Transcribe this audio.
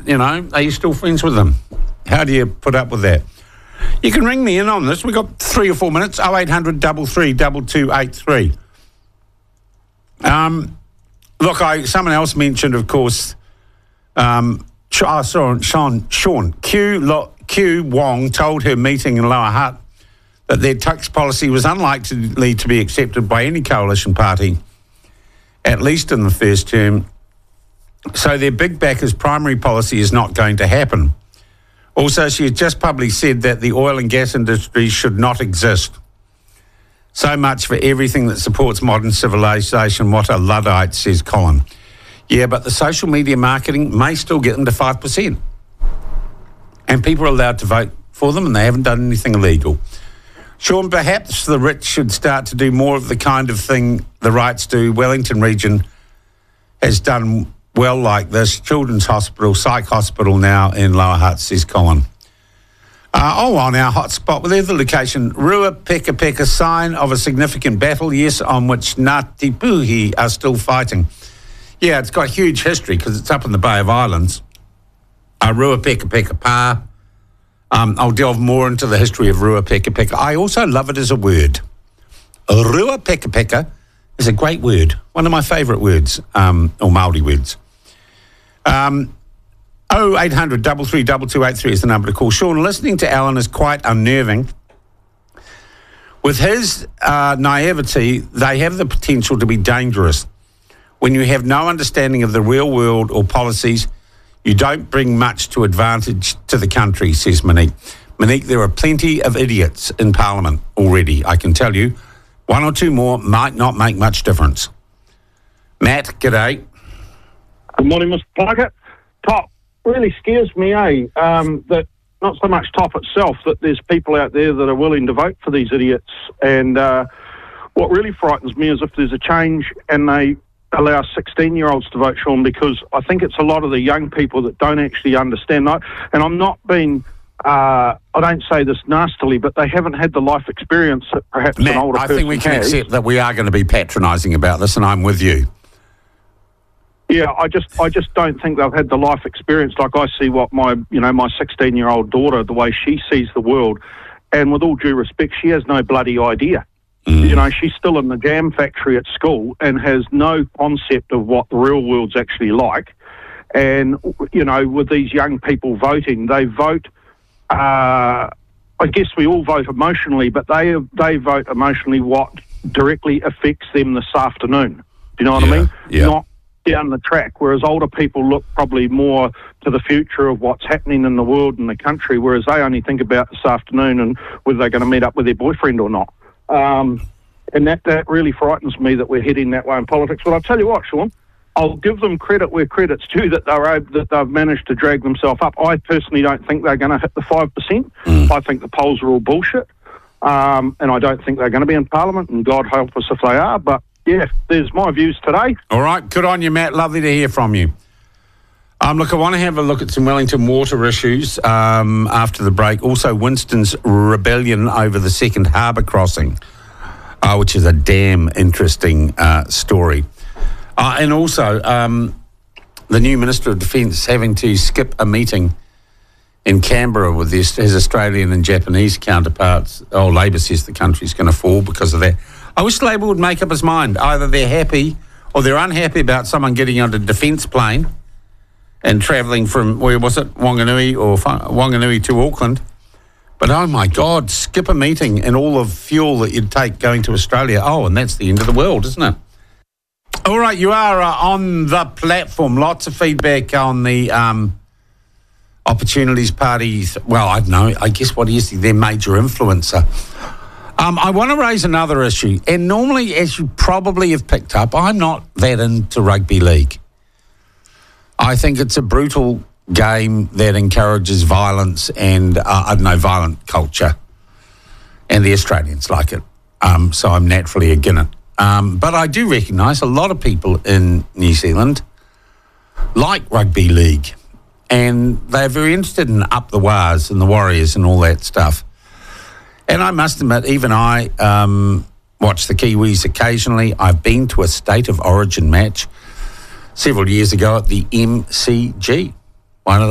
are you still friends with them? How do you put up with that? You can ring me in on this. We've got 3 or 4 minutes. 0800 33 2283. Look, someone else mentioned, of course, Sean Q Wong told her meeting in Lower Hutt that their tax policy was unlikely to be accepted by any coalition party, at least in the first term. So their big backers' primary policy is not going to happen. Also, she has just publicly said that the oil and gas industry should not exist. So much for everything that supports modern civilization. What a Luddite, says Colin. Yeah, but the social media marketing may still get them to 5%. And people are allowed to vote for them and they haven't done anything illegal. Sean, perhaps the rich should start to do more of the kind of thing the rights do. Wellington region has done well like this. Children's Hospital, Psych Hospital now in Lower Hutt, says Colin. On our hotspot, with the location, Ruapekapeka, sign of a significant battle, yes, on which Ngāti Puhi are still fighting. Yeah, it's got huge history because it's up in the Bay of Islands. Ruapekapeka Pa. I'll delve more into the history of Ruapekapeka. I also love it as a word. Ruapekapeka is a great word, one of my favourite words, or Māori words. 0800 33 2283 is the number to call. Sean, listening to Alan is quite unnerving. With his naivety, they have the potential to be dangerous. When you have no understanding of the real world or policies, you don't bring much to advantage to the country, says Monique. Monique, there are plenty of idiots in Parliament already, I can tell you. 1 or 2 more might not make much difference. Matt, g'day. Good morning, Mr. Plunkett. Top really scares me, that not so much Top itself, that there's people out there that are willing to vote for these idiots. And what really frightens me is if there's a change and they allow 16-year-olds to vote, Sean, because I think it's a lot of the young people that don't actually understand. And I'm not being, I don't say this nastily, but they haven't had the life experience that perhaps Matt, an older person I think we can has. accept that we are going to be patronising about this, and I'm with you. Yeah, I just don't think they've had the life experience. Like I see what my 16-year-old daughter, the way she sees the world, and with all due respect, she has no bloody idea. She's still in the jam factory at school and has no concept of what the real world's actually like. And, with these young people voting, they vote, I guess we all vote emotionally, but they vote emotionally what directly affects them this afternoon. Do you know what I mean? Yeah. Not down the track, whereas older people look probably more to the future of what's happening in the world and the country, whereas they only think about this afternoon and whether they're going to meet up with their boyfriend or not. And that really frightens me that we're heading that way in politics. But I'll tell you what, Sean, I'll give them credit where credit's due, that they've managed to drag themselves up. I personally don't think they're going to hit the 5%. I think the polls are all bullshit. And I don't think they're going to be in Parliament, and God help us if they are. But yeah, there's my views today. All right, good on you, Matt. Lovely to hear from you. Look, I want to have a look at some Wellington water issues after the break. Also, Winston's rebellion over the second harbour crossing, which is a damn interesting story. And also, the new Minister of Defence having to skip a meeting in Canberra with his Australian and Japanese counterparts. Labor says the country's going to fall because of that. I wish Labor would make up his mind. Either they're happy or they're unhappy about someone getting on a defence plane and travelling from, where was it, Wanganui to Auckland. But oh my God, skip a meeting and all the fuel that you'd take going to Australia. And that's the end of the world, isn't it? All right, you are on the platform. Lots of feedback on the Opportunities Party's, well, I don't know, I guess what is their major influencer. I want to raise another issue. And normally, as you probably have picked up, I'm not that into rugby league. I think it's a brutal game that encourages violence and, violent culture. And the Australians like it. So I'm naturally against it. But I do recognise a lot of people in New Zealand like rugby league. And they're very interested in up the Wars and the Warriors and all that stuff. And I must admit, even I watch the Kiwis occasionally. I've been to a State of Origin match several years ago at the MCG, one of the